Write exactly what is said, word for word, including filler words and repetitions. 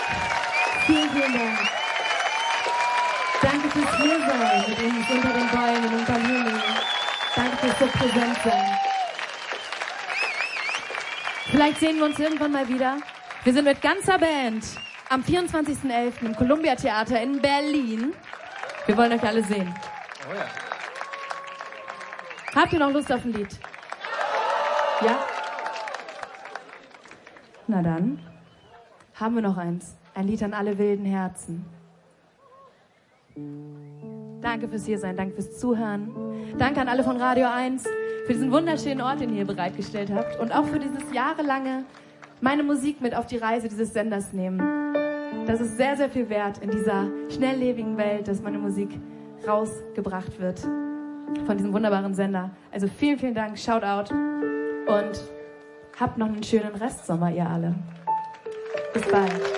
Vielen, vielen Dank. Danke fürs Hiersein mit uns unter den Bäumen und beim Himmel. Danke fürs so präsent sein. Vielleicht sehen wir uns irgendwann mal wieder. Wir sind mit ganzer Band am vierundzwanzigsten elften im Columbia Theater in Berlin. Wir wollen euch alle sehen. Oh ja. Habt ihr noch Lust auf ein Lied? Ja? Na dann haben wir noch eins. Ein Lied an alle wilden Herzen. Danke fürs Hiersein, danke fürs Zuhören. Danke an alle von Radio eins für diesen wunderschönen Ort, den ihr hier bereitgestellt habt. Und auch für dieses jahrelange meine Musik mit auf die Reise dieses Senders nehmen. Das ist sehr, sehr viel wert in dieser schnelllebigen Welt, dass meine Musik rausgebracht wird von diesem wunderbaren Sender. Also vielen, vielen Dank, Shoutout und habt noch einen schönen Restsommer, ihr alle. Bis bald.